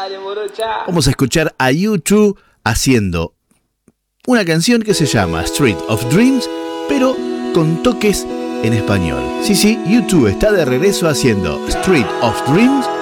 Vamos a escuchar a U2 haciendo una canción que se llama Street of Dreams, pero con toques en español. Sí, U2 está de regreso haciendo Street of Dreams